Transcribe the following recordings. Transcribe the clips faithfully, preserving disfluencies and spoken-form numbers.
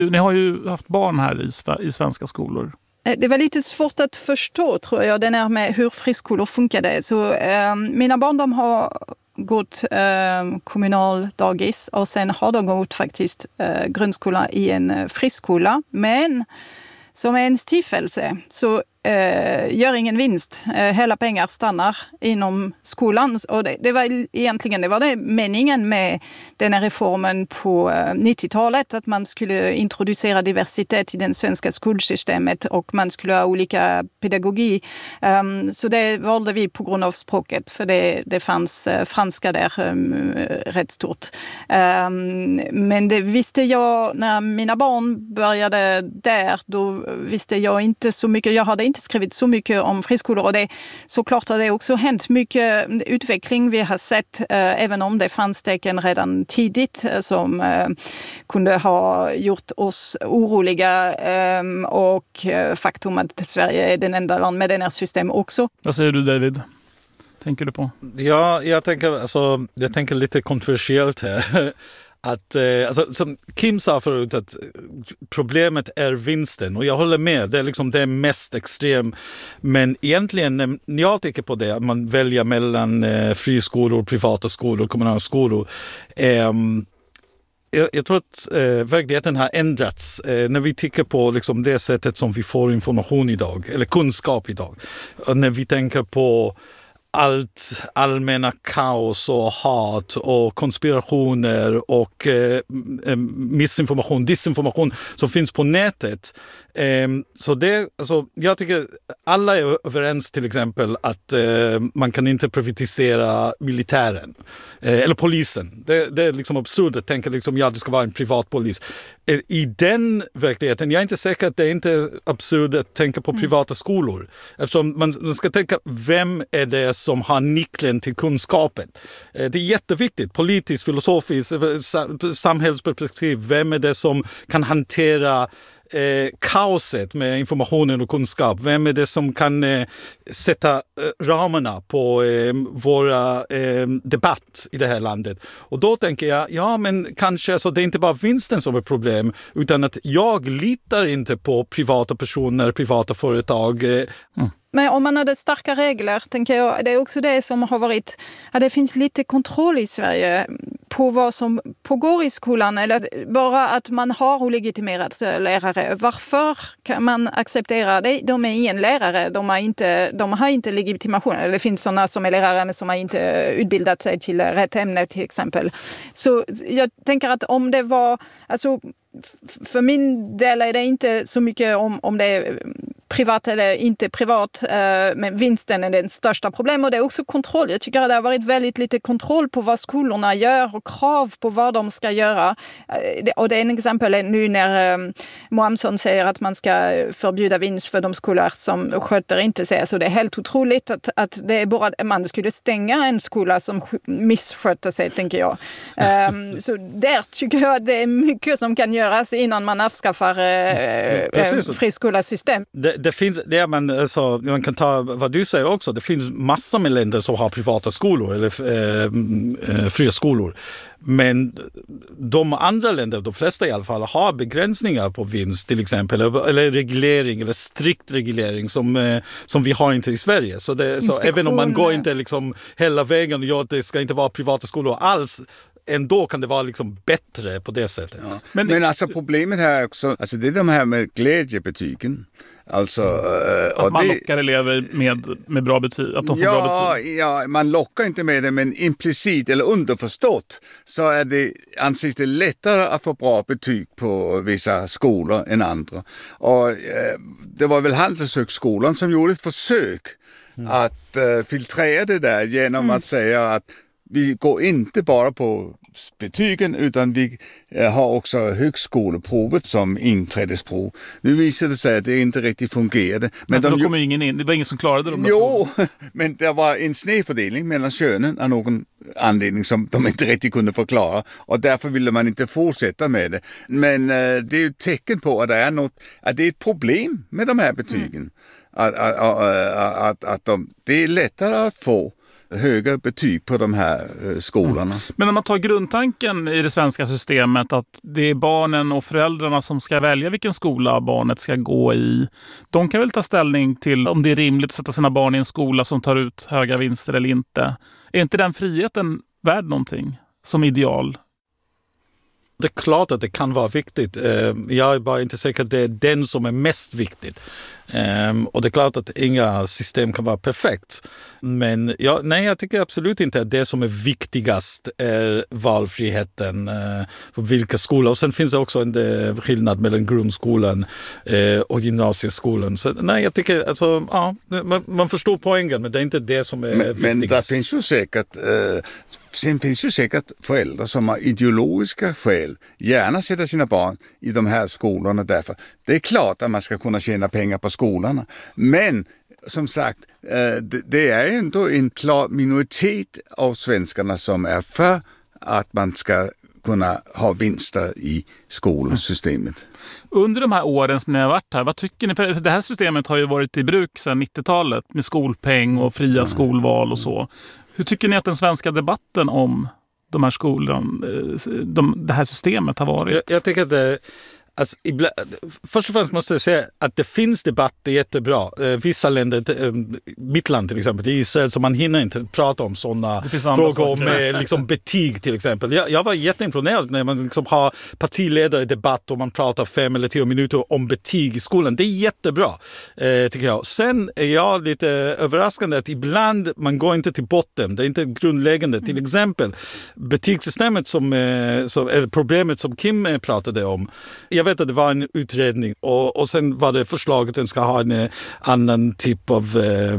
Ni har ju haft barn här i, i svenska skolor. Det var lite svårt att förstå, tror jag, den här med hur friskolor funkade. Så eh, mina barn, de har gått eh, kommunal dagis och sen har de gått faktiskt eh, grundskola i en eh, friskola. Men som en stiftelse så eh, gör ingen vinst. Eh, hela pengar stannar inom skolan. Och det, det var egentligen det var det meningen med den här reformen på eh, nittiotalet. Att man skulle introducera diversitet i det svenska skolsystemet och man skulle ha olika pedagogi. Um, så det valde vi på grund av språket. För det, det fanns eh, franska där um, rätt stort. Um, men det visste jag när mina barn började där. Då visste jag inte så mycket. Jag hade inte skrivit så mycket om friskolor och det är såklart att det också hänt mycket utveckling vi har sett, eh, även om det fanns tecken redan tidigt eh, som eh, kunde ha gjort oss oroliga eh, och eh, faktum att Sverige är den enda land med den här system också. Vad säger du, David? Tänker du på? Ja, jag tänker, alltså, jag tänker lite kontroversiellt här. Att, eh, alltså, som Kim sa förut, att problemet är vinsten, och jag håller med, det är liksom det mest extrem, men egentligen när jag tänker på det, att man väljer mellan eh, friskolor, privata skolor, kommunala skolor, eh, jag, jag tror att eh, verkligheten har ändrats eh, när vi tittar på liksom, det sättet som vi får information idag, eller kunskap idag, och när vi tänker på allt allmänna kaos och hat och konspirationer och eh, missinformation, disinformation som finns på nätet. Eh, så det, alltså, jag tycker alla är överens till exempel att eh, man kan inte privatisera militären eh, eller polisen. Det, det är liksom absurt att tänka liksom, ja, det ska vara en privat polis. Eh, I den verkligheten, jag är inte säker att det är inte absurt att tänka på privata skolor. Eftersom man, man ska tänka, vem är det som har nyckeln till kunskapen? Det är jätteviktigt, politiskt, filosofiskt, samhällsperspektiv. Vem är det som kan hantera eh, kaoset med informationen och kunskap? Vem är det som kan eh, sätta eh, ramarna på eh, våra eh, debatt i det här landet? Och då tänker jag, ja men kanske så det är inte bara vinsten som är problem, utan att jag litar inte på privata personer, privata företag. Eh. Mm. Men om man hade starka regler, tänker jag, det är också det som har varit, ja, det finns lite kontroll i Sverige på vad som pågår i skolan, eller bara att man har olegitimerade lärare. Varför kan man acceptera det? De är ingen lärare, de har inte, de har inte legitimation. Det finns sådana som är lärare men som har inte utbildat sig till rätt ämne till exempel. Så jag tänker att om det var, alltså för min del är det inte så mycket om, om det är privat eller inte privat, men vinsten är det största problemet, och det är också kontroll. Jag tycker att det har varit väldigt lite kontroll på vad skolorna gör och krav på vad de ska göra. Och det är en exempel nu när Moamson säger att man ska förbjuda vinst för de skolor som sköter inte sig. Så det är helt otroligt att, att det är bara, man skulle stänga en skola som missköter sig, tänker jag. Um, så där tycker jag att det är mycket som kan göras innan man avskaffar uh, friskolasystem. Det, det finns, det man, alltså, man kan ta vad du säger också, det finns massor med länder som har privata skolor eller eh, fria skolor. Men de andra länder, de flesta i alla fall, har begränsningar på vinst till exempel, eller, eller reglering, eller strikt reglering som, eh, som vi har inte i Sverige. Så, det, så även om man går inte liksom hela vägen och gör att det ska inte vara privata skolor alls, ändå kan det vara liksom bättre på det sättet. Ja. Men, men alltså problemet här också, alltså det är de här med glädjebetygen. Alltså, att och man det, lockar elever med, med bra betyg, att de får ja, bra betyg. Ja, man lockar inte med det, men implicit eller underförstått så är det, anses det lättare att få bra betyg på vissa skolor än andra. Och eh, det var väl Handelshögskolan som gjorde ett försök mm. att eh, filtrera det där genom mm. att säga att vi går inte bara på betygen, utan vi har också högskoleprovet som inträdesprov. Nu visade det sig att det inte riktigt fungerade. Men, men de, då kom ju ingen in. Det var ingen som klarade dem. Jo, men det var en snedfördelning mellan könen av någon anledning som de inte riktigt kunde förklara. Och därför ville man inte fortsätta med det. Men eh, det är ju ett tecken på att det är något, att det är ett problem med de här betygen. Mm. Att, att, att, att, att de, det är lättare att få höga betyg på de här eh, skolorna. Mm. Men om man tar grundtanken i det svenska systemet att det är barnen och föräldrarna som ska välja vilken skola barnet ska gå i. De kan väl ta ställning till om det är rimligt att sätta sina barn i en skola som tar ut höga vinster eller inte. Är inte den friheten värd någonting som ideal? Det är klart att det kan vara viktigt. Jag är bara inte säker att det är den som är mest viktigt. Och det är klart att inga system kan vara perfekt. Men ja, nej, jag tycker absolut inte att det som är viktigast är valfriheten på vilka skolor. Och sen finns det också en skillnad mellan grundskolan och gymnasieskolan. Så nej, jag tycker alltså, ja, man, man förstår poängen, men det är inte det som är men, viktigast. Men det finns ju säkert... Eh, Sen finns ju säkert föräldrar som har ideologiska skäl gärna sätter sina barn i de här skolorna därför. Det är klart att man ska kunna tjäna pengar på skolorna. Men som sagt, det är ändå en klar minoritet av svenskarna som är för att man ska kunna ha vinster i skolsystemet. Under de här åren som ni har varit här, vad tycker ni? För det här systemet har ju varit i bruk sedan nittiotalet med skolpeng och fria skolval och så. Hur tycker ni att den svenska debatten om de här skolorna, de, det här systemet har varit? Jag, jag tycker att det, alltså, ibland, först och främst måste jag säga att det finns debatt, det är jättebra. Vissa länder, mitt land till exempel, det är Israel, så man hinner inte prata om sådana frågor om liksom, betyg till exempel. Jag, jag var jätteimponerad när man liksom har partiledardebatt och man pratar fem eller tio minuter om betyg i skolan. Det är jättebra, eh, tycker jag. Sen är jag lite överraskande att ibland man går inte till botten. Det är inte grundläggande. Mm. Till exempel betygssystemet som, eh, som är problemet som Kim eh, pratade om. Jag vet att det var en utredning och, och sen var det förslaget att den ska ha en annan typ av eh,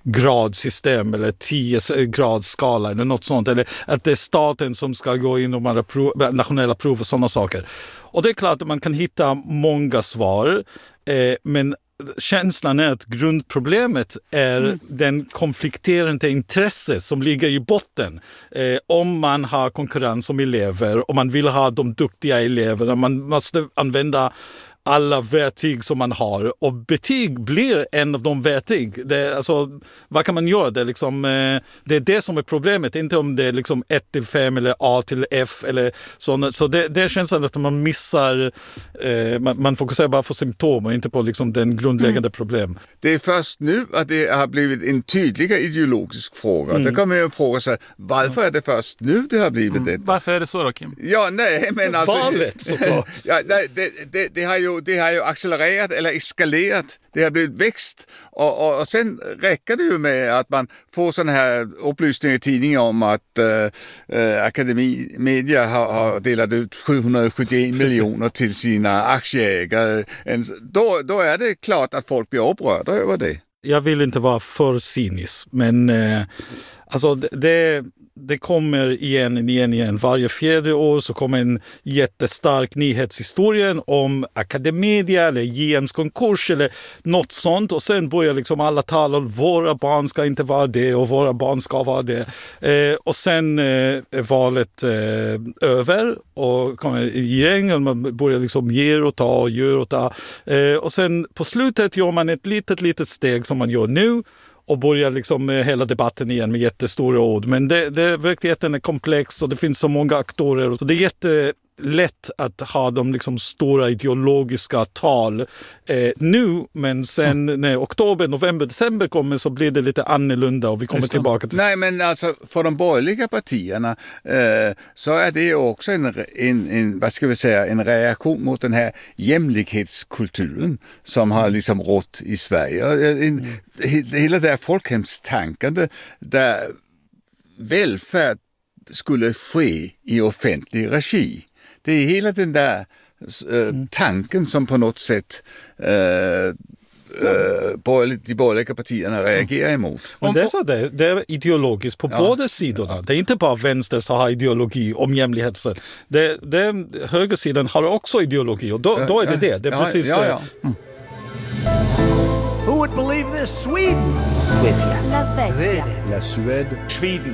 gradsystem eller tio gradsskala eller något sånt. Eller att det är staten som ska gå in och göra prov, nationella prov och sådana saker. Och det är klart att man kan hitta många svar, eh, men känslan är att grundproblemet är mm. den konflikterande intresse som ligger i botten. Eh, om man har konkurrens som elever och man vill ha de duktiga eleverna, man måste använda alla verktyg som man har och betyg blir en av de verktyg. Det, alltså, vad kan man göra? Det är, liksom, eh, det är det som är problemet, inte om det är liksom ett till fem eller A till F eller sånt. Så det, det känns att man missar, eh, man, man fokuserar bara på symptom och inte på liksom den grundläggande mm. problem. Det är först nu att det har blivit en tydligare ideologisk fråga. Mm. Det kommer ju en fråga sig, varför är det först nu det har blivit mm. det? Varför är det så då, Kim? Ja, nej, men alltså... Valet, såklart. ja, nej, det, det, det har ju Det har ju accelererat eller eskalerat. Det har blivit växt. Och, och, och sen räcker det ju med att man får sådana här upplysningar i tidningen om att äh, Akademi Media har, har delat ut sjuhundrasjuttioen miljoner till sina aktieägare. Då, då är det klart att folk blir upprörda över det. Jag vill inte vara för cynisk, men äh, alltså det... det Det kommer igen, igen, igen. Varje fjärde år så kommer en jättestark nyhetshistoria om Academedia eller J M:s konkurs eller något sånt. Och sen börjar liksom alla tala om våra barn ska inte vara det och våra barn ska vara det. Eh, och sen eh, är valet eh, över och kommer regeringen och man börjar liksom ge och ta och göra och ta. Eh, och sen på slutet gör man ett litet, litet steg som man gör nu. Och börjar liksom hela debatten igen med jättestora ord. Men det, det, verkligheten är komplex och det finns så många aktorer. Så det är jättelätt att ha de liksom stora ideologiska tal eh, nu. Men sen när oktober, november, december kommer så blir det lite annorlunda och vi kommer tillbaka till... Nej, men alltså för de borgerliga partierna eh, så är det också en, en, en, vad ska vi säga, en reaktion mot den här jämlikhetskulturen som har liksom rått i Sverige. En, hela det här folkhemstankande där välfärd skulle ske i offentlig regi. Det är hela den där äh, tanken som på något sätt äh, äh, de borgerliga partierna reagerar emot. Men det är så det, det är ideologiskt på ja. båda sidorna. Ja. Det är inte bara vänster som har ideologi om jämlikheten. Det, det, högersidan har också ideologi och då, då är det det. Det är ja, precis ja, ja. Mm. Who would believe this? Sweden! La Svezia. La Suède. Sweden.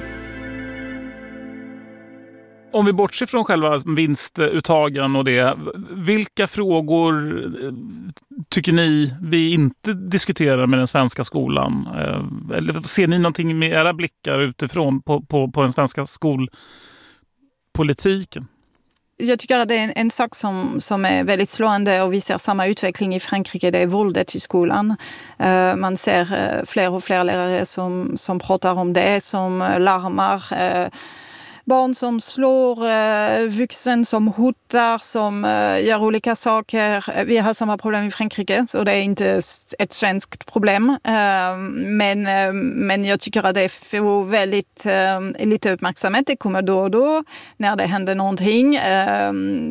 Om vi bortser från själva vinstuttagen och det, vilka frågor tycker ni vi inte diskuterar med den svenska skolan? Eller ser ni någonting med era blickar utifrån på, på, på den svenska skolpolitiken? Jag tycker att det är en, en sak som, som är väldigt slående, och vi ser samma utveckling i Frankrike, det är våldet i skolan. Uh, man ser uh, fler och fler lärare som, som pratar om det, som larmar. Uh, Barn som slår, eh, vuxen som hotar, som eh, gör olika saker. Vi har samma problem i Frankrike, så det är inte ett svenskt problem. Eh, men, eh, men jag tycker att det får väldigt eh, lite uppmärksamhet. Det kommer då och då när det händer någonting. Eh,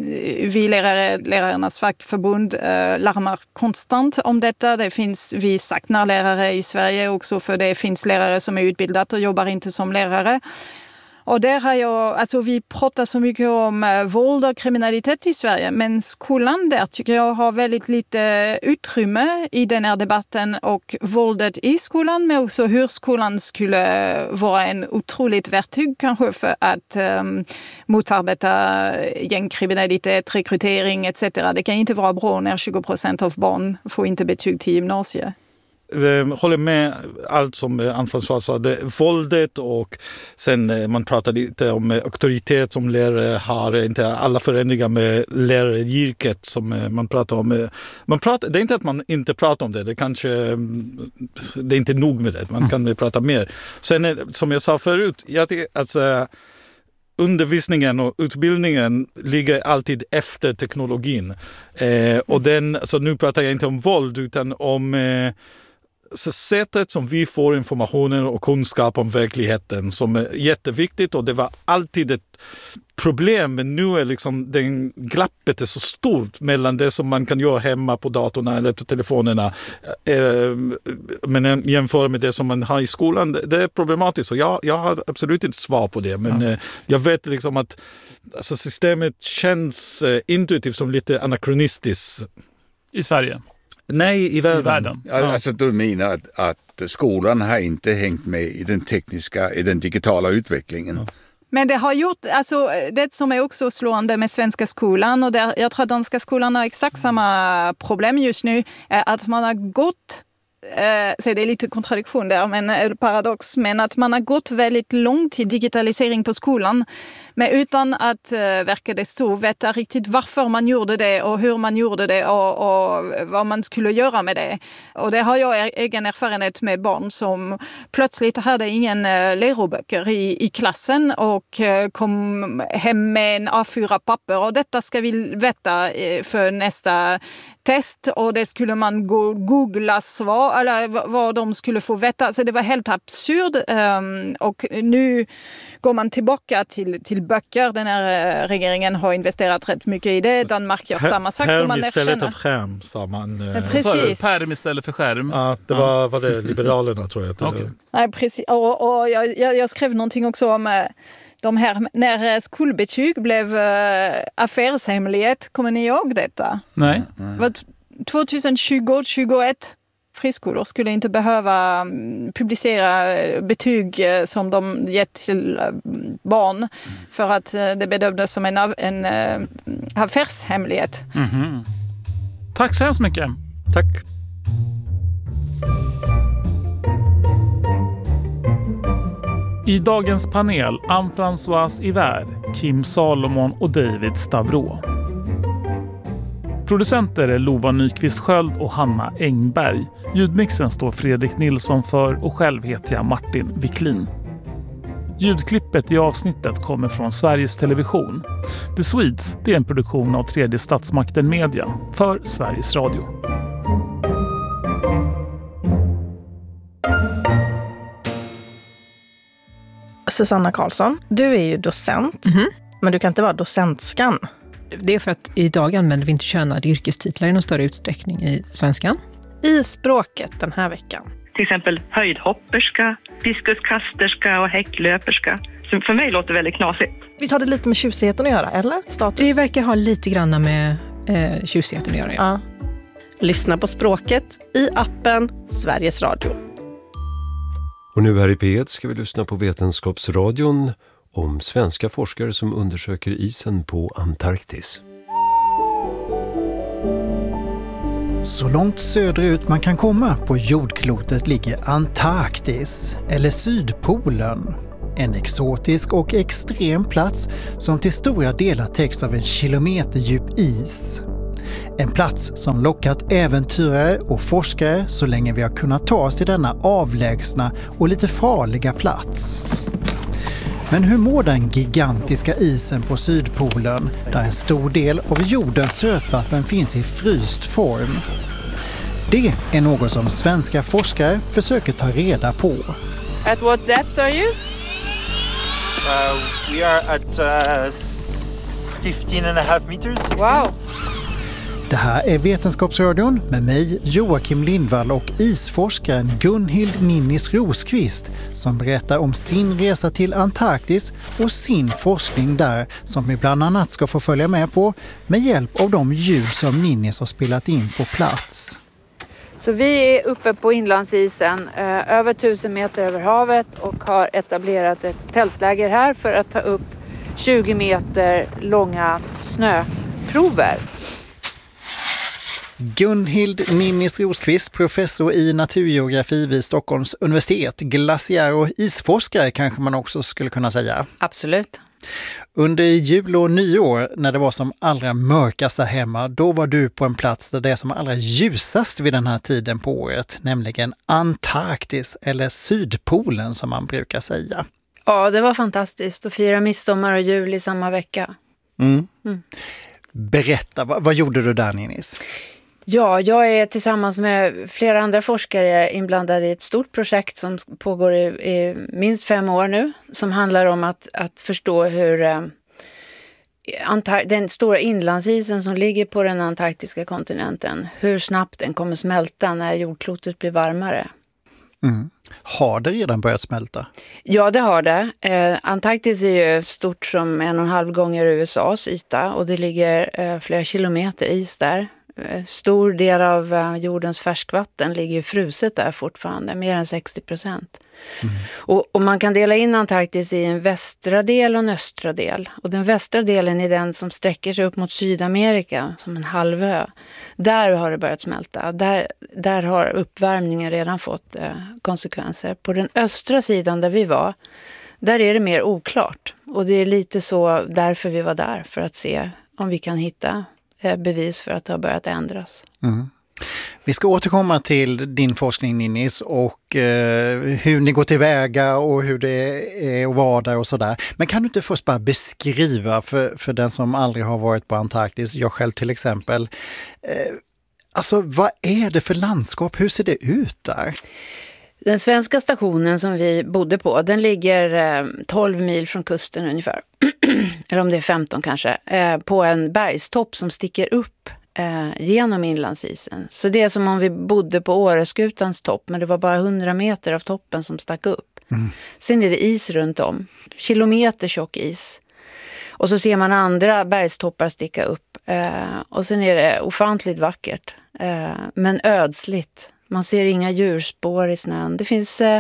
vi lärare, lärarnas fackförbund eh, larmar konstant om detta. Det finns, vi saknar lärare i Sverige också, för det finns lärare som är utbildade och jobbar inte som lärare. Och där har jag, alltså vi pratar så mycket om uh, våld och kriminalitet i Sverige, men skolan där tycker jag har väldigt lite utrymme i den här debatten, och våldet i skolan, men också hur skolan skulle vara en otroligt verktyg kanske för att um, motarbeta gängkriminalitet, rekrytering et cetera. Det kan inte vara bra när tjugo procent av barn får inte betyg till gymnasiet. Jag håller med allt som Anne-Françoise sa. Det, våldet, och sen man pratar lite om auktoritet som lärare har, inte alla förändringar med läraryrket som man pratar om. Man pratar, det är inte att man inte pratar om det, det kanske det är inte nog med det, man kan prata mer. Sen som jag sa förut, jag tycker alltså undervisningen och utbildningen ligger alltid efter teknologin. Eh, och den, så nu pratar jag inte om våld utan om eh, så sättet som vi får informationen och kunskap om verkligheten som är jätteviktigt, och det var alltid ett problem, men nu är liksom den glappet är så stort mellan det som man kan göra hemma på datorn eller på telefonerna eh, men jämfört med det som man har i skolan. Det är problematiskt, och jag, jag har absolut inte svar på det, men ja. eh, jag vet liksom att alltså, systemet känns eh, intuitivt som lite anakronistiskt. I Sverige? Nej, i världen. I världen. Ja. Alltså du menar att, att skolan har inte hängt med i den tekniska, i den digitala utvecklingen? Ja. Men det har gjort, alltså det som är också slående med svenska skolan, och där, jag tror att danska skolan har exakt samma problem just nu, att man har gått, eh, så det är lite kontradiktion där, men paradox, men att man har gått väldigt långt i digitalisering på skolan, men utan att eh, verka det så veta riktigt varför man gjorde det och hur man gjorde det och, och vad man skulle göra med det. Och det har jag egen erfarenhet med barn som plötsligt hade ingen eh, läroböcker i, i klassen och eh, kom hem med en A fyra papper, och detta ska vi veta eh, för nästa test, och det skulle man go- googla svar, eller v- vad de skulle få veta. Så det var helt absurd, um, och nu går man tillbaka till, till böcker. Den här regeringen har investerat rätt mycket i det. Danmark gör samma sak. Perm som man istället för skärm, sa man. Ja, precis. Perm istället för skärm. Ja, det var, var det Liberalerna, tror jag. Okay. Nej, precis. Och, och jag, jag, jag skrev någonting också om de här, när skolbetyg blev äh, affärshemlighet. Kommer ni ihåg detta? Nej. tjugo tjugoett friskolor skulle inte behöva publicera betyg som de gett till barn för att det bedömdes som en, en, en affärshemlighet. Mm-hmm. Tack så hemskt mycket. Tack. I dagens panel Anne-Françoise Hiver, Kim Salomon och David Stavro. Producenter är Lova Nyqvist Sköld och Hanna Engberg. Ljudmixen står Fredrik Nilsson för, och själv heter jag Martin Wiklin. Ljudklippet i avsnittet kommer från Sveriges Television. The Swedes, det är en produktion av tredje statsmakten media för Sveriges Radio. Susanna Karlsson, du är ju docent, mm-hmm. men du kan inte vara docentskan. Det är för att idag använder vi inte könade yrkestitlar i någon större utsträckning i svenskan. I språket den här veckan. Till exempel höjdhopperska, diskuskasterska och häcklöperska. Som för mig låter väldigt knasigt. Visst har det lite med tjusigheten att göra, eller? Status? Det verkar ha lite grann med eh, tjusigheten att göra, ja. ja. Lyssna på språket i appen Sveriges Radio. Och nu här i P ett ska vi lyssna på Vetenskapsradion om svenska forskare som undersöker isen på Antarktis. Så långt söderut man kan komma på jordklotet ligger Antarktis, eller Sydpolen. En exotisk och extrem plats som till stora delar täcks av en kilometerdjup is. En plats som lockat äventyrare och forskare så länge vi har kunnat ta oss till denna avlägsna och lite farliga plats. Men hur mår den gigantiska isen på Sydpolen, där en stor del av jordens sötvatten finns i fryst form? Det är något som svenska forskare försöker ta reda på. At what depth are you? Uh, we are at uh, fifteen and a half meters. sixteen. Wow. Det här är Vetenskapsradion med mig, Joakim Lindvall, och isforskaren Gunhild Ninnis Rosqvist som berättar om sin resa till Antarktis och sin forskning där som vi bland annat ska få följa med på med hjälp av de ljud som Ninnis har spelat in på plats. Så vi är uppe på inlandsisen, eh, över tusen meter över havet, och har etablerat ett tältläger här för att ta upp tjugo meter långa snöprover. Gunhild Ninnis Rosqvist, professor i naturgeografi vid Stockholms universitet, glaciär- och isforskare kanske man också skulle kunna säga. Absolut. Under jul och nyår, när det var som allra mörkast där hemma, då var du på en plats där det är som allra ljusast vid den här tiden på året, nämligen Antarktis, eller Sydpolen som man brukar säga. Ja, det var fantastiskt att fira midsommar och jul i samma vecka. Mm. Mm. Berätta, vad, vad gjorde du där, Ninnis? Ja, jag är tillsammans med flera andra forskare inblandad i ett stort projekt som pågår i, i minst fem år nu, som handlar om att, att förstå hur eh, Antar- den stora inlandsisen som ligger på den antarktiska kontinenten, hur snabbt den kommer smälta när jordklotet blir varmare. Mm. Har det redan börjat smälta? Ja, det har det. Eh, Antarktis är ju stort som en och en halv gånger U S A:s yta, och det ligger eh, flera kilometer is där. Stor del av jordens färskvatten ligger ju fruset där fortfarande, mer än sextio procent. Mm. Och, och man kan dela in Antarktis i en västra del och en östra del. Och den västra delen är den som sträcker sig upp mot Sydamerika som en halvö. Där har det börjat smälta. Där, där har uppvärmningen redan fått eh, konsekvenser. På den östra sidan där vi var, där är det mer oklart. Och det är lite så därför vi var där, för att se om vi kan hitta bevis för att det har börjat ändras. Mm. Vi ska återkomma till din forskning, Ninnis, och eh, hur ni går tillväga och hur det är att vara där och sådär. Men kan du inte först bara beskriva för, för den som aldrig har varit på Antarktis, jag själv till exempel, eh, alltså vad är det för landskap? Hur ser det ut där? Den svenska stationen som vi bodde på, den ligger eh, tolv mil från kusten ungefär. Eller om det är femton kanske. Eh, på en bergstopp som sticker upp eh, genom inlandsisen. Så det är som om vi bodde på Åreskutans topp, men det var bara hundra meter av toppen som stack upp. Mm. Sen är det is runt om. Kilometer tjock is. Och så ser man andra bergstoppar sticka upp. Eh, och sen är det ofantligt vackert. Eh, men ödsligt. Man ser inga djurspår i snön. Det finns eh,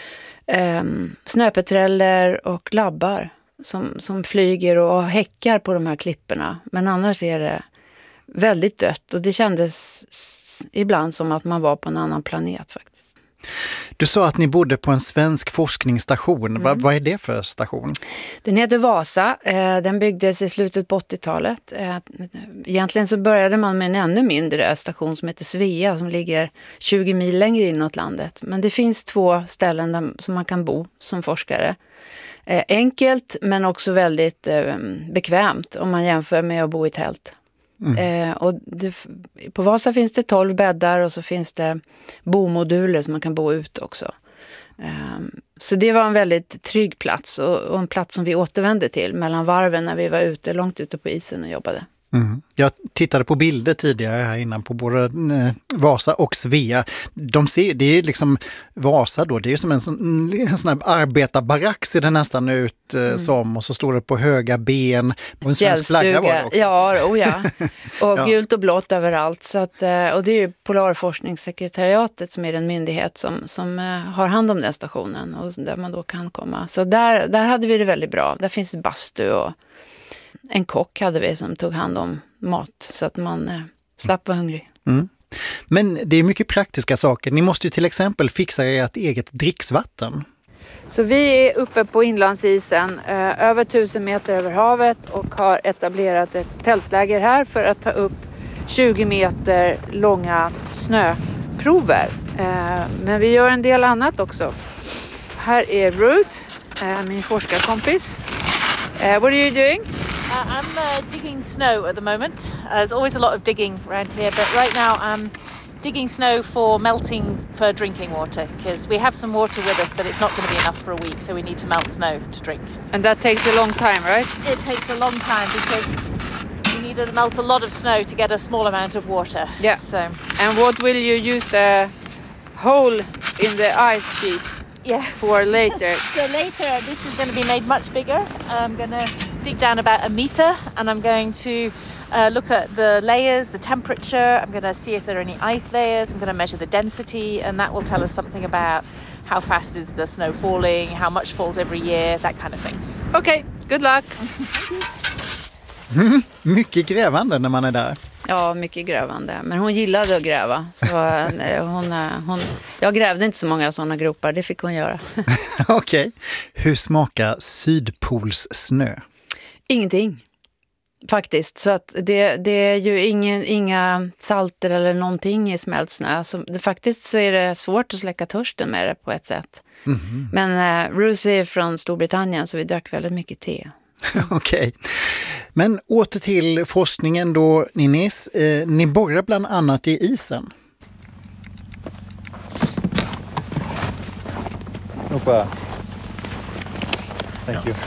eh, snöpeträller och labbar som, som flyger och häckar på de här klipporna. Men annars är det väldigt dött. Och det kändes ibland som att man var på en annan planet faktiskt. Du sa att ni bodde på en svensk forskningsstation. Mm. Va, vad är det för station? Den heter Vasa. Den byggdes i slutet på åttiotalet. Egentligen så började man med en ännu mindre station som heter Svea, som ligger tjugo mil längre inåt landet. Men det finns två ställen där, som man kan bo som forskare. Enkelt men också väldigt bekvämt om man jämför med att bo i tält. Mm. Eh, och det, på Vasa finns det tolv bäddar och så finns det bomoduler som man kan bo ut också. Eh, så det var en väldigt trygg plats och, och en plats som vi återvände till mellan varven när vi var ute, långt ute på isen och jobbade. Mm. Jag tittade på bilder tidigare här innan på både eh, Vasa och Svea. De ser, det är liksom Vasa då, det är som en sån, en sån här arbetarbarack ser det nästan ut eh, mm. som, och så står det på höga ben och en svensk flagga var det också. Ja, oh ja. Och ja. Gult och blått överallt. Så att, och det är ju Polarforskningssekretariatet som är den myndighet som, som har hand om den stationen och där man då kan komma. Så där, där hade vi det väldigt bra. Där finns bastu och en kock hade vi som tog hand om mat så att man eh, slapp vara hungrig. Mm. Men det är mycket praktiska saker. Ni måste ju till exempel fixa ert eget dricksvatten. Så vi är uppe på inlandsisen, eh, över tusen meter över havet och har etablerat ett tältläger här för att ta upp tjugo meter långa snöprover. Eh, men vi gör en del annat också. Här är Ruth, eh, min forskarkompis. Uh, what are you doing? Uh, I'm uh, digging snow at the moment. Uh, there's always a lot of digging around here, but right now I'm digging snow for melting for drinking water, because we have some water with us, but it's not going to be enough for a week, so we need to melt snow to drink. And that takes a long time, right? It takes a long time because we need to melt a lot of snow to get a small amount of water. Yeah. So. And what will you use the hole in the ice sheet yes. for later? So later this is going to be made much bigger. I'm going to dig down about a meter and I'm going to uh, look at the layers, the temperature. I'm going to see if there are any ice layers. I'm going to measure the density, and that will tell us something about how fast is the snow falling, how much falls every year, that kind of thing. Okay, good luck. Mm, mycket grävande när man är där. Ja, mycket grävande. Men hon gillade att gräva. Så hon, hon, jag grävde inte så många sådana gropar, det fick hon göra. Okej. Okay. Hur smakar Sydpolssnö? Ingenting. Faktiskt. Så att det, det är ju ingen, inga salter eller någonting i smält snö. Så det, faktiskt så är det svårt att släcka törsten med det på ett sätt. Mm-hmm. Men uh, Ruth är från Storbritannien så vi drack väldigt mycket te. Okej. Okay. Men åter till forskningen då, Ninnis. Eh, ni borrar bland annat i isen. Opa. Thank you.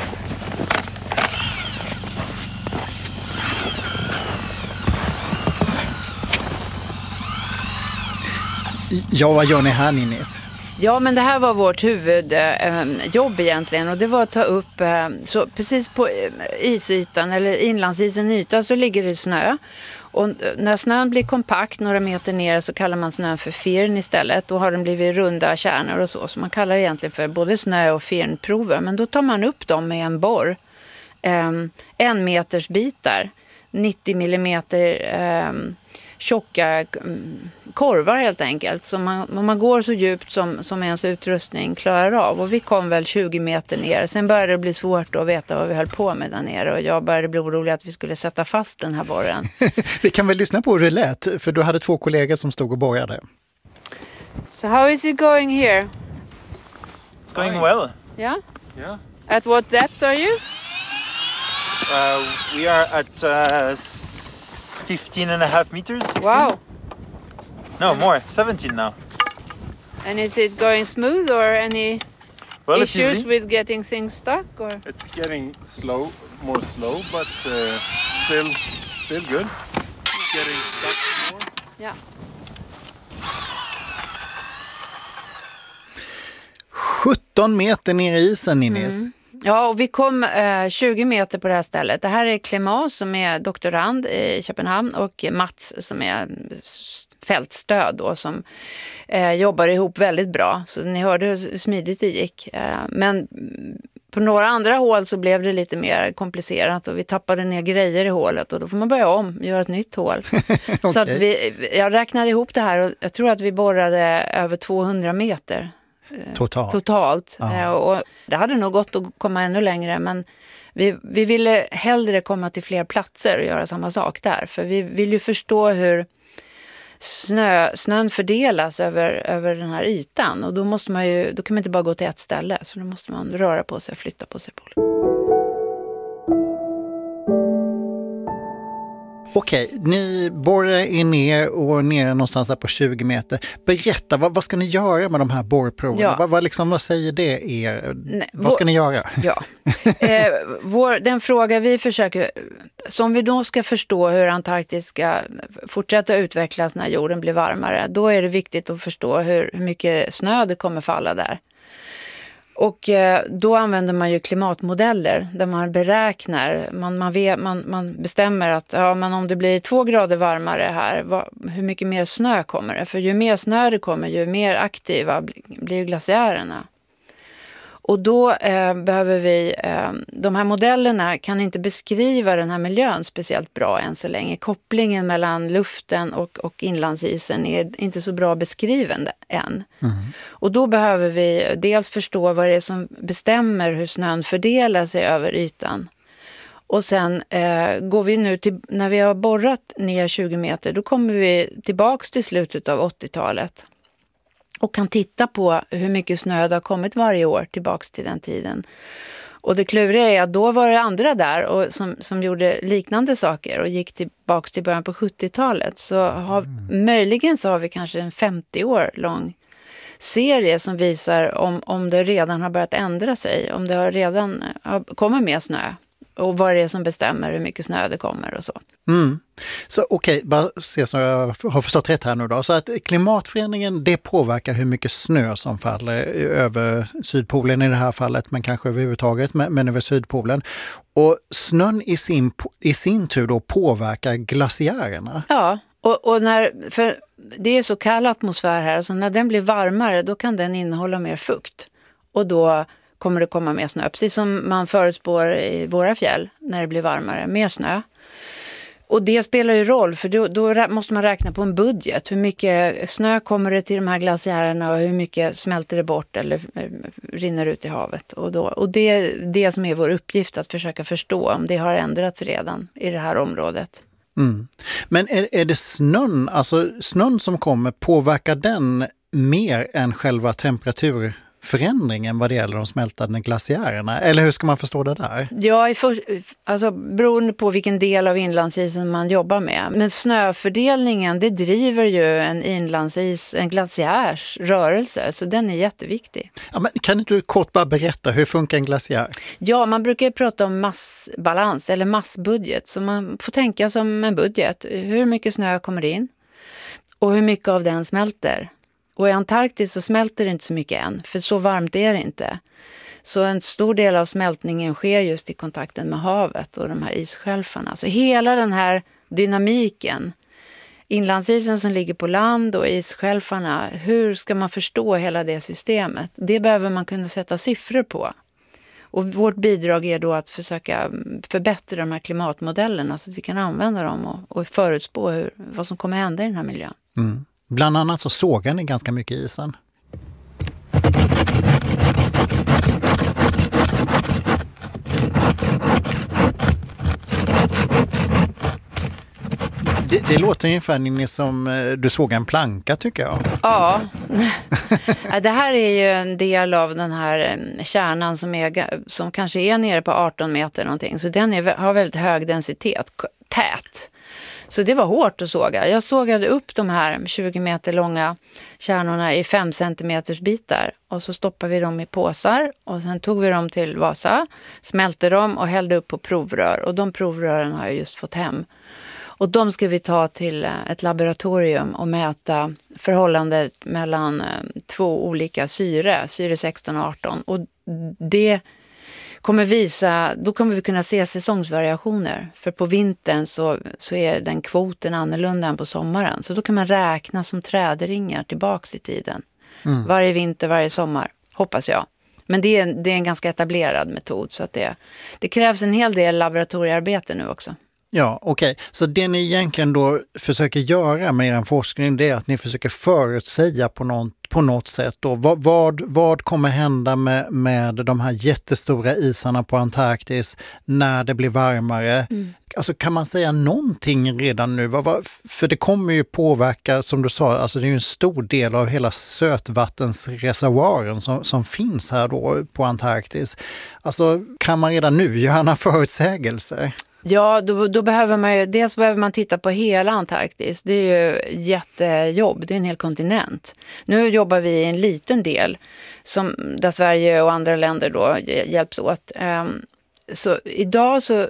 Ja, vad gör ni här, Ninnis? Ja, men det här var vårt huvudjobb eh, egentligen, och det var att ta upp, eh, så precis på eh, isytan eller inlandsisen yta så ligger det snö. Och när snön blir kompakt några meter ner så kallar man snön för firn istället. Då har den blivit runda kärnor och så. Så man kallar det egentligen för både snö- och firnprover. Men då tar man upp dem med en borr. Eh, en meters bitar. nittio millimeter eh, tjocka korvar helt enkelt. Så man, man går så djupt som, som ens utrustning klarar av. Och vi kom väl tjugo meter ner. Sen började det bli svårt att veta vad vi höll på med där nere. Och jag började bli orolig att vi skulle sätta fast den här borren. Vi kan väl lyssna på hur det lät. För du hade två kollegor som stod och borrade. So how is it going here? It's going well. Yeah? Yeah. At what depth are you? Uh, we are at uh, fifteen and a half meters. sixteen. Wow. No, more. seventeen now. And is it going smooth or any Relatively. issues with getting things stuck? Or? It's getting slow, more slow, but uh, still, still good. Getting stuck more. Yeah. sjutton meter ner i isen, Ninnis. Mm. Ja, och vi kom eh, tjugo meter på det här stället. Det här är Clément som är doktorand i Köpenhamn och Mats som är fältstöd då, som eh, jobbar ihop väldigt bra. Så ni hörde hur smidigt det gick. Eh, men på några andra hål så blev det lite mer komplicerat och vi tappade ner grejer i hålet och då får man börja om, göra ett nytt hål. Okay. Så att vi, jag räknade ihop det här och jag tror att vi borrade över tvåhundra meter. Totalt. Totalt. Ja. Och det hade nog gått att komma ännu längre, men vi, vi ville hellre komma till fler platser och göra samma sak där. För vi vill ju förstå hur snö, snön fördelas över, över den här ytan. Och då, måste man ju, då kan man inte bara gå till ett ställe, så då måste man röra på sig, flytta på sig på. Okej, ni borrar er ner och ner någonstans där på tjugo meter. Berätta, vad, vad ska ni göra med de här borrproverna? Ja. Vad, vad, liksom, vad säger det er? Nej, vad vår, ska ni göra? Ja. eh, vår, den fråga vi försöker, som vi då ska förstå hur Antarktis ska fortsätta utvecklas när jorden blir varmare, då är det viktigt att förstå hur, hur mycket snö det kommer falla där. Och eh, då använder man ju klimatmodeller där man beräknar, man, man, vet, man, man bestämmer att ja, men om det blir två grader varmare här, vad, hur mycket mer snö kommer det? För ju mer snö det kommer, ju mer aktiva blir glaciärerna. Och då eh, behöver vi, eh, de här modellerna kan inte beskriva den här miljön speciellt bra än så länge. Kopplingen mellan luften och, och inlandsisen är inte så bra beskriven än. Mm. Och då behöver vi dels förstå vad det är som bestämmer hur snön fördelar sig över ytan. Och sen eh, går vi nu till, när vi har borrat ner tjugo meter, då kommer vi tillbaks till slutet av åttiotalet. Och kan titta på hur mycket snö det har kommit varje år tillbaks till den tiden. Och det kluriga är att då var det andra där och som, som gjorde liknande saker och gick tillbaks till början på sjuttiotalet. Så har, mm. möjligen så har vi kanske en femtio år lång serie som visar om, om det redan har börjat ändra sig. Om det har redan har, kommer mer snö. Och vad det är som bestämmer hur mycket snö det kommer och så. Mm. Så okej, okay, bara se så jag har förstått rätt här nu då. Så att klimatförändringen, det påverkar hur mycket snö som faller över Sydpolen i det här fallet, men kanske överhuvudtaget, men, men över Sydpolen. Och snön i sin, i sin tur då påverkar glaciärerna. Ja, och, och när, för det är så kall atmosfär här, så när den blir varmare då kan den innehålla mer fukt. Och då kommer det komma mer snö, precis som man förutspår i våra fjäll när det blir varmare, mer snö. Och det spelar ju roll, för då, då måste man räkna på en budget. Hur mycket snö kommer det till de här glaciärerna och hur mycket smälter det bort eller rinner ut i havet. Och, då, och det är det som är vår uppgift, att försöka förstå om det har ändrats redan i det här området. Mm. Men är, är det snön, alltså snön som kommer, påverkar den mer än själva temperatur? Förändringen vad det gäller de smältande glaciärerna? Eller hur ska man förstå det där? Ja, i för, alltså, beroende på vilken del av inlandsisen man jobbar med. Men snöfördelningen, det driver ju en inlandsis, en glaciärs rörelse. Så den är jätteviktig. Ja, men kan du kort bara berätta, hur funkar en glaciär? Ja, man brukar ju prata om massbalans eller massbudget. Så man får tänka som en budget. Hur mycket snö kommer in? Och hur mycket av den smälter? Och i Antarktis så smälter det inte så mycket än, för så varmt är det inte. Så en stor del av smältningen sker just i kontakten med havet och de här isskälfarna. Så hela den här dynamiken, inlandsisen som ligger på land och isskälfarna, hur ska man förstå hela det systemet? Det behöver man kunna sätta siffror på. Och vårt bidrag är då att försöka förbättra de här klimatmodellerna så att vi kan använda dem och, och förutspå hur, vad som kommer hända i den här miljön. Mm. Bland annat så sågar ni ganska mycket isen. Det, det låter ungefär som du såg en planka, tycker jag. Ja, det här är ju en del av den här kärnan som, är, som kanske är nere på arton meter någonting. Så den är, har väldigt hög densitet, tät. Så det var hårt att såga. Jag sågade upp de här tjugo meter långa kärnorna i fem centimeters bitar. Och så stoppade vi dem i påsar. Och sen tog vi dem till Vasa, smälte dem och hällde upp på provrör. Och de provrören har jag just fått hem. Och de ska vi ta till ett laboratorium och mäta förhållandet mellan två olika syre, syre sexton och arton. Och det kommer visa, då kommer vi kunna se säsongsvariationer. För på vintern så, så är den kvoten annorlunda än på sommaren. Så då kan man räkna som trädringar tillbaks i tiden. Mm. Varje vinter, varje sommar, hoppas jag. Men det är, det är en ganska etablerad metod. Så att det, det krävs en hel del laboratoriearbete nu också. Ja, okej. Okay. Så det ni egentligen då försöker göra med er forskning, det är att ni försöker förutsäga på något, på något sätt då. Vad, vad, vad kommer hända med, med de här jättestora isarna på Antarktis när det blir varmare? Mm. Alltså kan man säga någonting redan nu? Vad, vad, för det kommer ju påverka, som du sa, alltså det är ju en stor del av hela sötvattensreservoaren som, som finns här då på Antarktis. Alltså kan man redan nu göra förutsägelser? Ja, då, då behöver man ju, dels behöver man titta på hela Antarktis. Det är ju jättejobb, det är en hel kontinent. Nu jobbar vi i en liten del som, där Sverige och andra länder då hjälps åt. Um, så idag så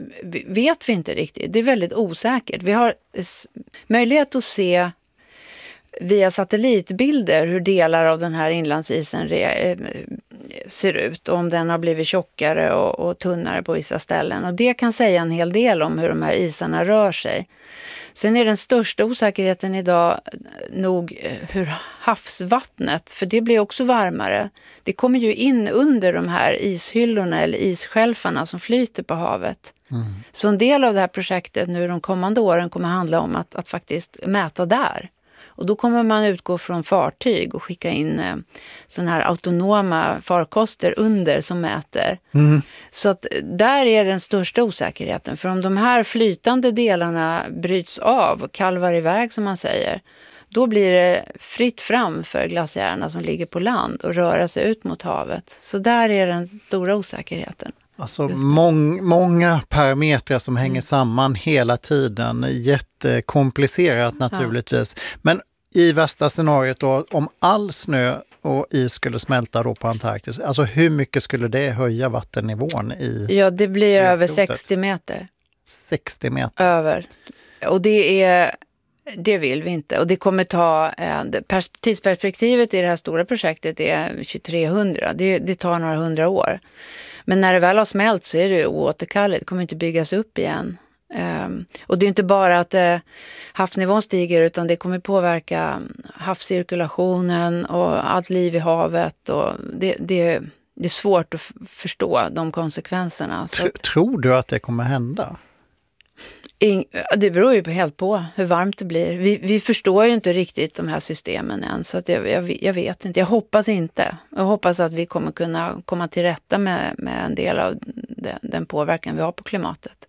vet vi inte riktigt, det är väldigt osäkert. Vi har s- möjlighet att se via satellitbilder hur delar av den här inlandsisen re- ser ut och om den har blivit tjockare och, och tunnare på vissa ställen. Och det kan säga en hel del om hur de här isarna rör sig. Sen är den största osäkerheten idag nog hur havsvattnet, för det blir också varmare. Det kommer ju in under de här ishyllorna eller isskälfarna som flyter på havet. Mm. Så en del av det här projektet nu de kommande åren kommer handla om att, att faktiskt mäta där. Och då kommer man utgå från fartyg och skicka in eh, sådana här autonoma farkoster under som mäter. Mm. Så att där är den största osäkerheten. För om de här flytande delarna bryts av och kalvar iväg som man säger, då blir det fritt fram för glaciärerna som ligger på land och röra sig ut mot havet. Så där är den stora osäkerheten. Alltså mång, många parametrar som hänger mm. samman hela tiden. Jättekomplicerat naturligtvis. Ja. Men i värsta scenariot då, om all snö och is skulle smälta då på Antarktis, alltså hur mycket skulle det höja vattennivån i? Ja, det blir över sextio meter. sextio meter? Över. Och det är... Det vill vi inte. Och det kommer ta... Eh, tidsperspektivet i det här stora projektet är tjugotrehundra. Det, det tar några hundra år. Men när det väl har smält så är det oåterkalleligt. Det kommer inte byggas upp igen. Um, och det är inte bara att uh, havsnivån stiger, utan det kommer påverka havscirkulationen och allt liv i havet. Och det, det, det är svårt att f- förstå de konsekvenserna. Så att, tror du att det kommer hända? In, det beror ju helt på hur varmt det blir. Vi, vi förstår ju inte riktigt de här systemen än, så att jag, jag, jag vet inte. Jag hoppas inte. Jag hoppas att vi kommer kunna komma till rätta med, med en del av den, den påverkan vi har på klimatet.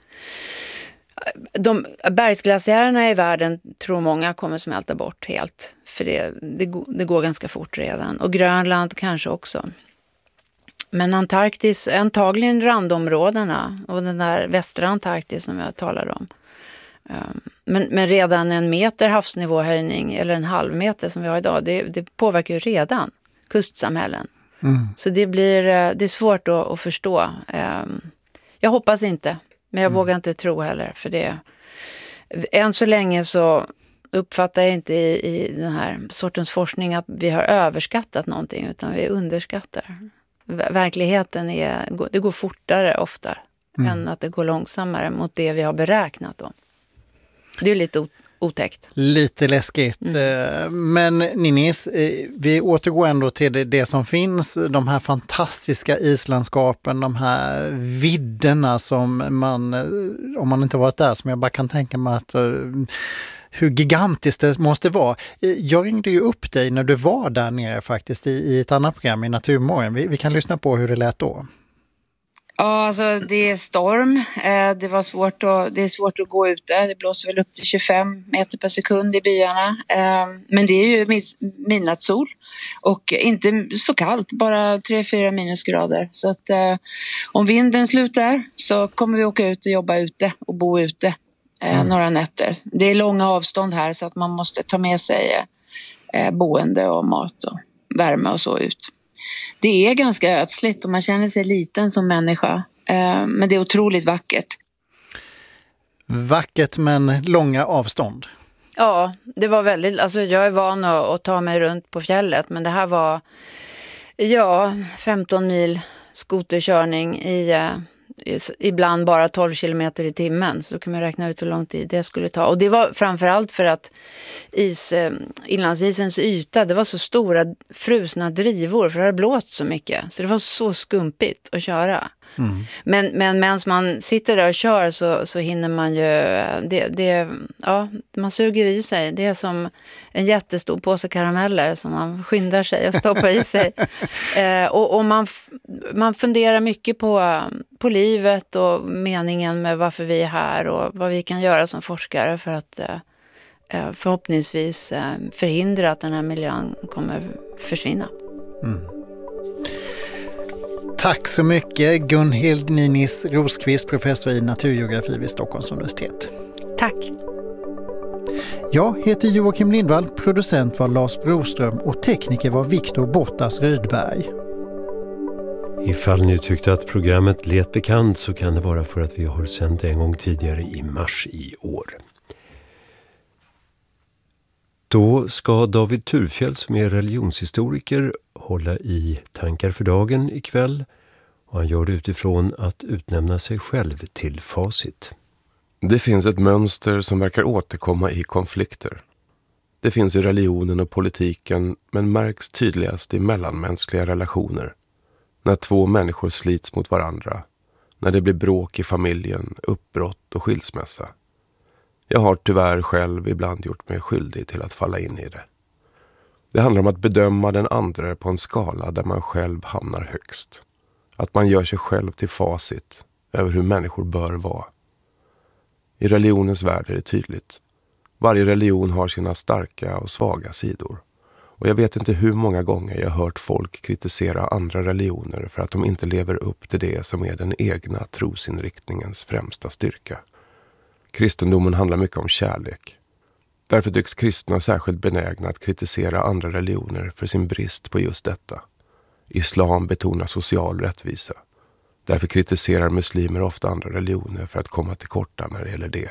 De bergsglaciärerna i världen tror många kommer smälta bort helt. För det, det, det går ganska fort redan. Och Grönland kanske också. Men Antarktis, antagligen randområdena och den där västra Antarktis som jag talade om. Men, men redan en meter havsnivåhöjning eller en halv meter som vi har idag, det, det påverkar ju redan kustsamhällen. Mm. Så det blir det är svårt att, att förstå. Jag hoppas inte, men jag mm. vågar inte tro heller. För det, än så länge så uppfattar jag inte i, i den här sortens forskning att vi har överskattat någonting, utan vi underskattar. Verkligheten är, det går fortare ofta mm. än att det går långsammare mot det vi har beräknat då. Det är lite otäckt. Lite läskigt. Mm. Men Ninnis, vi återgår ändå till det som finns. De här fantastiska islandskapen, de här vidderna som man, om man inte varit där, som jag bara kan tänka mig att hur gigantiskt det måste vara. Jag ringde ju upp dig när du var där nere faktiskt i, i ett annat program i Naturmorgon. Vi, vi kan lyssna på hur det lät då. Ja, alltså det är storm. Det var svårt att, det är svårt att gå ute. Det blåser väl upp till tjugofem meter per sekund i byarna. Men det är ju midnattssol och inte så kallt, bara tre fyra minusgrader. Så att om vinden slutar så kommer vi åka ut och jobba ute och bo ute. Mm. Några nätter. Det är långa avstånd här så att man måste ta med sig eh, boende och mat och värme och så ut. Det är ganska ödsligt och man känner sig liten som människa. Eh, men det är otroligt vackert. Vackert men långa avstånd. Ja, det var väldigt, alltså jag är van att, att ta mig runt på fjället, men det här var ja, femton mil skoterkörning i ibland bara tolv kilometer i timmen, så då kan man räkna ut hur lång tid det skulle ta. Och det var framförallt för att is, inlandsisens yta, det var så stora frusna drivor, för det hade blåst så mycket. Så det var så skumpigt att köra. Mm. Men, men medan man sitter där och kör så, så hinner man ju, det, det, ja, man suger i sig. Det är som en jättestor påse karameller som man skyndar sig att stoppa i sig. Eh, och och man, man funderar mycket på, på livet och meningen med varför vi är här och vad vi kan göra som forskare för att eh, förhoppningsvis eh, förhindra att den här miljön kommer försvinna. Mm. Tack så mycket Gunhild Ninnis Rosqvist, professor i naturgeografi vid Stockholms universitet. Tack. Jag heter Joakim Lindvall, producent var Lars Broström och tekniker var Viktor Bottas Rydberg. Ifall ni tyckte att programmet lät bekant så kan det vara för att vi har sänt en gång tidigare i mars i år. Då ska David Thurfjell som är religionshistoriker hålla i tankar för dagen ikväll. Och han gör det utifrån att utnämna sig själv till facit. Det finns ett mönster som verkar återkomma i konflikter. Det finns i religionen och politiken, men märks tydligast i mellanmänskliga relationer. När två människor slits mot varandra. När det blir bråk i familjen, uppbrott och skilsmässa. Jag har tyvärr själv ibland gjort mig skyldig till att falla in i det. Det handlar om att bedöma den andra på en skala där man själv hamnar högst. Att man gör sig själv till facit över hur människor bör vara. I religionens värld är det tydligt. Varje religion har sina starka och svaga sidor. Och jag vet inte hur många gånger jag har hört folk kritisera andra religioner för att de inte lever upp till det som är den egna trosinriktningens främsta styrka. Kristendomen handlar mycket om kärlek. Därför tycks kristna särskilt benägna att kritisera andra religioner för sin brist på just detta. Islam betonar social rättvisa. Därför kritiserar muslimer ofta andra religioner för att komma till korta när det gäller det.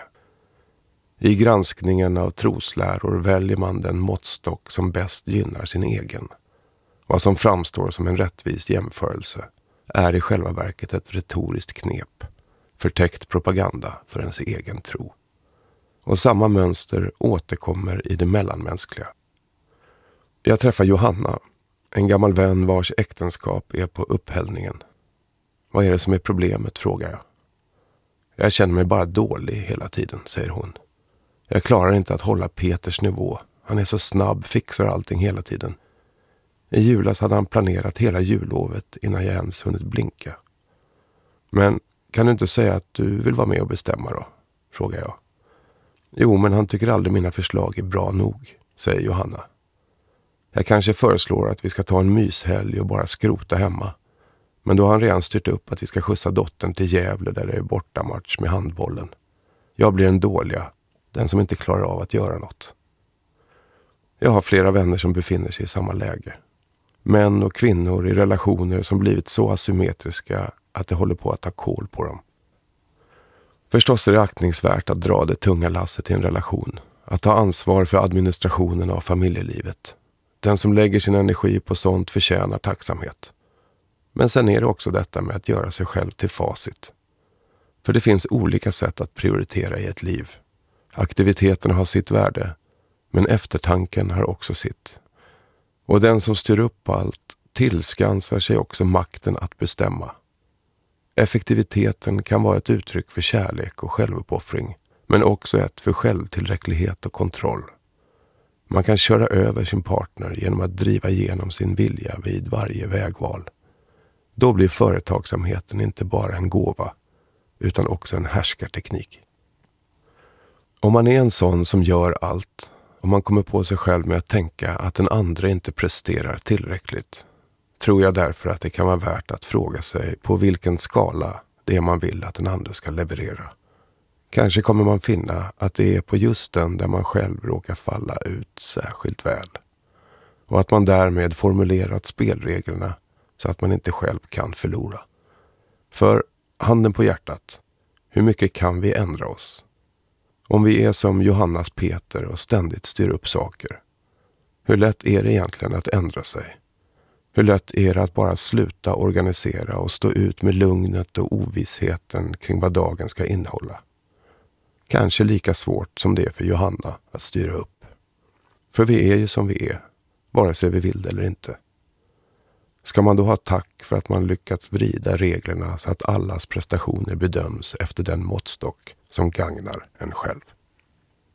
I granskningen av trosläror väljer man den måttstock som bäst gynnar sin egen. Vad som framstår som en rättvis jämförelse är i själva verket ett retoriskt knep. Förtäckt propaganda för ens egen tro. Och samma mönster återkommer i det mellanmänskliga. Jag träffar Johanna, en gammal vän vars äktenskap är på upphällningen. Vad är det som är problemet, frågar jag. Jag känner mig bara dålig hela tiden, säger hon. Jag klarar inte att hålla Peters nivå. Han är så snabb, fixar allting hela tiden. I julas hade han planerat hela jullovet innan jag ens hunnit blinka. Men kan du inte säga att du vill vara med och bestämma då? Frågar jag. Jo, men han tycker aldrig mina förslag är bra nog, säger Johanna. Jag kanske föreslår att vi ska ta en myshelg och bara skrota hemma. Men då har han redan styrt upp att vi ska skjutsa dottern till Gävle där det är bortamatch med handbollen. Jag blir en dåliga, den som inte klarar av att göra något. Jag har flera vänner som befinner sig i samma läge. Män och kvinnor i relationer som blivit så asymmetriska att det håller på att ta kål på dem. Förstås är det aktningsvärt att dra det tunga lasset i en relation. Att ta ansvar för administrationen av familjelivet. Den som lägger sin energi på sånt förtjänar tacksamhet. Men sen är det också detta med att göra sig själv till facit. För det finns olika sätt att prioritera i ett liv. Aktiviteterna har sitt värde, men eftertanken har också sitt. Och den som styr upp allt tillskansar sig också makten att bestämma. Effektiviteten kan vara ett uttryck för kärlek och självuppoffring, men också ett för självtillräcklighet och kontroll. Man kan köra över sin partner genom att driva igenom sin vilja vid varje vägval. Då blir företagsamheten inte bara en gåva, utan också en härskarteknik. Om man är en sån som gör allt, och man kommer på sig själv med att tänka att den andra inte presterar tillräckligt, tror jag därför att det kan vara värt att fråga sig på vilken skala det är man vill att den andra ska leverera. Kanske kommer man finna att det är på just den där man själv råkar falla ut särskilt väl. Och att man därmed formulerat spelreglerna så att man inte själv kan förlora. För handen på hjärtat, hur mycket kan vi ändra oss? Om vi är som Johannas Peter och ständigt styr upp saker. Hur lätt är det egentligen att ändra sig? Hur lätt är det att bara sluta organisera och stå ut med lugnet och ovissheten kring vad dagen ska innehålla? Kanske lika svårt som det är för Johanna att styra upp. För vi är ju som vi är, vare sig vi vill det eller inte. Ska man då ha tack för att man lyckats vrida reglerna så att allas prestationer bedöms efter den måttstock som gagnar en själv?